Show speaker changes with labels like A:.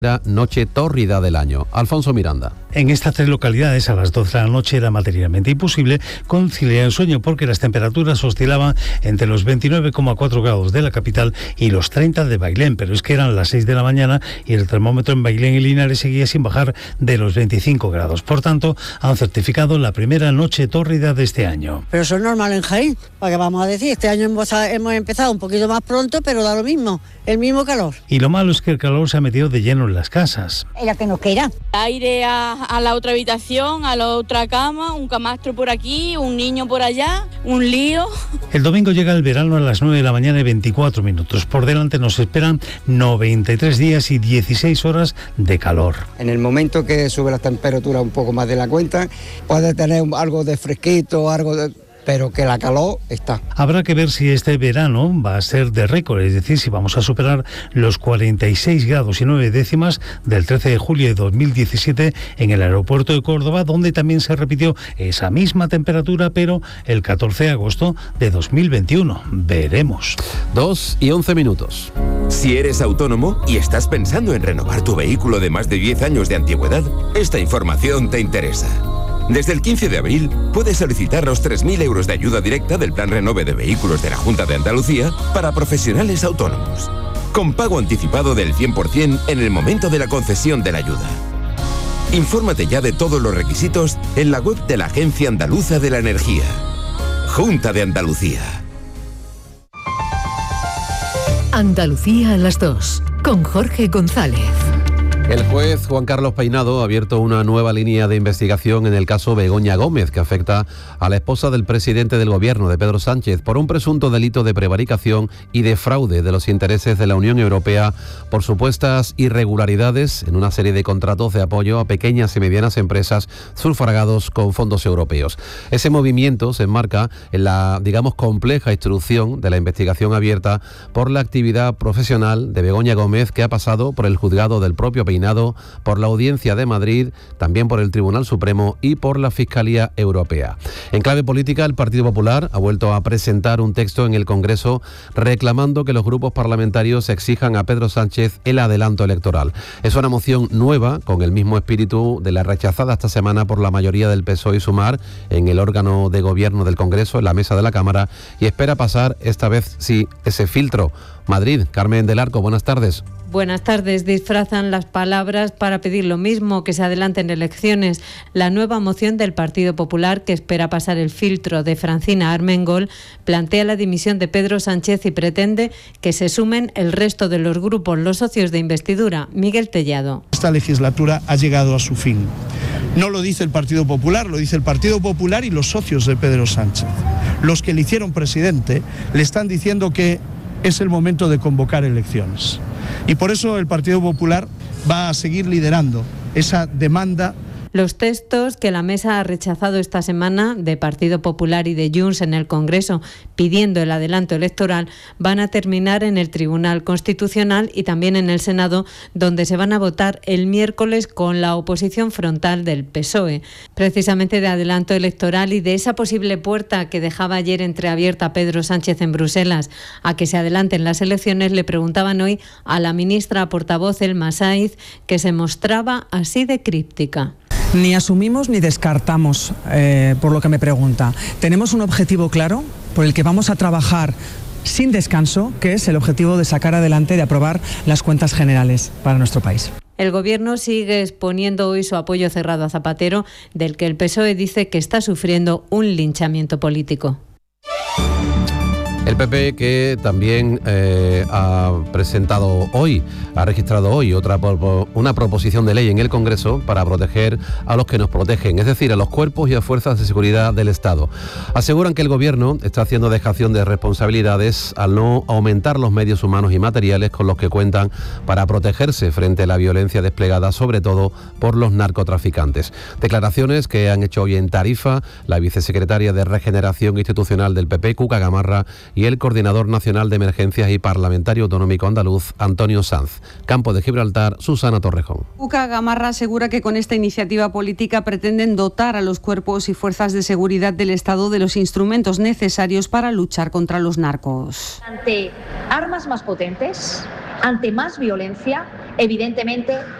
A: noche tórrida del año. Alfonso Miranda.
B: En estas tres localidades a las 12 de la noche era materialmente imposible conciliar el sueño porque las temperaturas oscilaban entre los 29,4 grados de la capital y los 30 de Bailén, pero es que eran las 6 de la mañana y el termómetro en Bailén y Linares seguía sin bajar de los 25 grados. Por tanto, han certificado la primera noche tórrida de este año.
C: Pero eso es normal en Jaén, ¿para qué vamos a decir? Este año hemos empezado un poquito más pronto, pero da lo mismo, el mismo calor.
B: Y lo malo es que el calor se ha metido de lleno en las casas.
C: Ella que nos quiera.
D: Aire a la otra habitación, a la otra cama, un camastro por aquí, un niño por allá, un lío.
B: El domingo llega el verano a las 9 de la mañana y 24 minutos. Por delante nos esperan 93 días y 16 horas de calor.
E: En el momento que sube la temperatura un poco más de la cuenta, puede tener algo de fresquito, pero que la calor está.
B: Habrá que ver si este verano va a ser de récord, es decir, si vamos a superar los 46 grados y 9 décimas del 13 de julio de 2017 en el aeropuerto de Córdoba, donde también se repitió esa misma temperatura, pero el 14 de agosto de 2021. Veremos.
A: 2:11.
F: Si eres autónomo y estás pensando en renovar tu vehículo de más de 10 años de antigüedad, esta información te interesa. Desde el 15 de abril puedes solicitar los 3.000 euros de ayuda directa del Plan Renove de Vehículos de la Junta de Andalucía para profesionales autónomos, con pago anticipado del 100% en el momento de la concesión de la ayuda. Infórmate ya de todos los requisitos en la web de la Agencia Andaluza de la Energía. Junta de Andalucía.
G: Andalucía a las 2, con Jorge González.
A: El juez Juan Carlos Peinado ha abierto una nueva línea de investigación en el caso Begoña Gómez, que afecta a la esposa del presidente del gobierno, de Pedro Sánchez, por un presunto delito de prevaricación y de fraude de los intereses de la Unión Europea por supuestas irregularidades en una serie de contratos de apoyo a pequeñas y medianas empresas sufragados con fondos europeos. Ese movimiento se enmarca en la, compleja instrucción de la investigación abierta por la actividad profesional de Begoña Gómez, que ha pasado por el juzgado del propio Peinado, por la Audiencia de Madrid, también por el Tribunal Supremo y por la Fiscalía Europea. En clave política, el Partido Popular ha vuelto a presentar un texto en el Congreso reclamando que los grupos parlamentarios exijan a Pedro Sánchez el adelanto electoral. Es una moción nueva, con el mismo espíritu de la rechazada esta semana por la mayoría del PSOE y Sumar en el órgano de gobierno del Congreso, en la mesa de la Cámara, y espera pasar esta vez sí ese filtro. Madrid, Carmen del Arco, buenas tardes.
H: Buenas tardes. Disfrazan las palabras para pedir lo mismo, que se adelanten elecciones. La nueva moción del Partido Popular, que espera pasar el filtro de Francina Armengol, plantea la dimisión de Pedro Sánchez y pretende que se sumen el resto de los grupos, los socios de investidura. Miguel Tellado.
I: Esta legislatura ha llegado a su fin. No lo dice el Partido Popular, lo dice el Partido Popular y los socios de Pedro Sánchez. Los que le hicieron presidente le están diciendo que es el momento de convocar elecciones. Y por eso el Partido Popular va a seguir liderando esa demanda.
H: Los textos que la mesa ha rechazado esta semana, de Partido Popular y de Junts en el Congreso, pidiendo el adelanto electoral, van a terminar en el Tribunal Constitucional y también en el Senado, donde se van a votar el miércoles con la oposición frontal del PSOE. Precisamente de adelanto electoral y de esa posible puerta que dejaba ayer entreabierta Pedro Sánchez en Bruselas a que se adelanten las elecciones, le preguntaban hoy a la ministra portavoz Elma Sáiz, que se mostraba así de críptica.
J: Ni asumimos ni descartamos, por lo que me pregunta. Tenemos un objetivo claro por el que vamos a trabajar sin descanso, que es el objetivo de sacar adelante, de aprobar las cuentas generales para nuestro país.
H: El Gobierno sigue exponiendo hoy su apoyo cerrado a Zapatero, del que el PSOE dice que está sufriendo un linchamiento político.
A: El PP, que también ha registrado hoy una proposición de ley en el Congreso para proteger a los que nos protegen, es decir, a los cuerpos y a fuerzas de seguridad del Estado. Aseguran que el Gobierno está haciendo dejación de responsabilidades al no aumentar los medios humanos y materiales con los que cuentan para protegerse frente a la violencia desplegada, sobre todo por los narcotraficantes. Declaraciones que han hecho hoy en Tarifa la vicesecretaria de Regeneración Institucional del PP, Cuca Gamarra, y el coordinador nacional de emergencias y parlamentario autonómico andaluz, Antonio Sanz. Campo de Gibraltar, Susana Torrejón.
K: Cuca Gamarra asegura que con esta iniciativa política pretenden dotar a los cuerpos y fuerzas de seguridad del Estado de los instrumentos necesarios para luchar contra los narcos.
L: Ante armas más potentes, ante más violencia, Evidentemente,